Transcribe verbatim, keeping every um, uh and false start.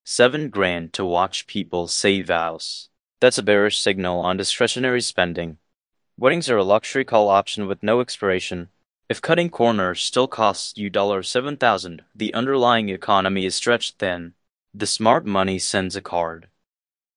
Seven grand to watch people say vows. That's a bearish signal on discretionary spending. Weddings are a luxury call option with no expiration. If cutting corners still costs you seven thousand dollars, the underlying economy is stretched thin. The smart money sends a card.